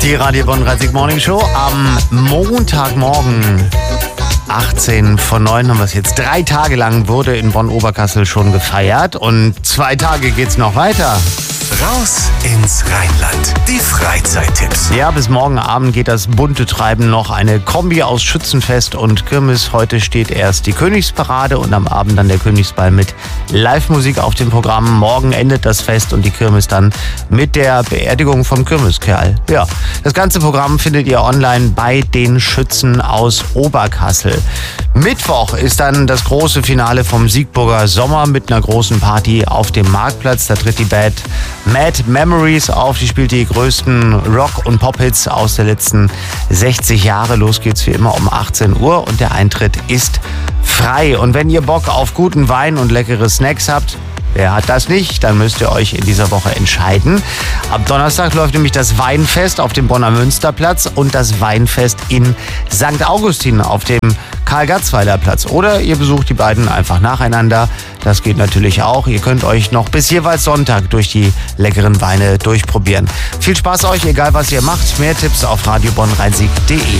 Die Radio Bonn 30 Morning Show am Montagmorgen. 18 von 9 haben wir es jetzt. 3 Tage lang wurde in Bonn-Oberkassel schon gefeiert und 2 Tage geht's noch weiter. Raus ins Rheinland. Die Freizeittipps. Ja, bis morgen Abend geht das bunte Treiben noch. Eine Kombi aus Schützenfest und Kirmes. Heute steht erst die Königsparade und am Abend dann der Königsball mit Live-Musik auf dem Programm. Morgen endet das Fest und die Kirmes dann mit der Beerdigung vom Kirmeskerl. Ja, das ganze Programm findet ihr online bei den Schützen aus Oberkassel. Mittwoch ist dann das große Finale vom Siegburger Sommer mit einer großen Party auf dem Marktplatz. Da tritt die Band Mad Memories auf. Die spielt die größten Rock- und Pop-Hits aus der letzten 60 Jahre. Los geht's wie immer um 18 Uhr und der Eintritt ist frei. Und wenn ihr Bock auf guten Wein und leckere Snacks habt, wer hat das nicht? Dann müsst ihr euch in dieser Woche entscheiden. Am Donnerstag läuft nämlich das Weinfest auf dem Bonner Münsterplatz und das Weinfest in St. Augustin auf dem Karl-Gatzweiler Platz. Oder ihr besucht die beiden einfach nacheinander. Das geht natürlich auch. Ihr könnt euch noch bis jeweils Sonntag durch die leckeren Weine durchprobieren. Viel Spaß euch, egal was ihr macht. Mehr Tipps auf radiobonnrhein-sieg.de.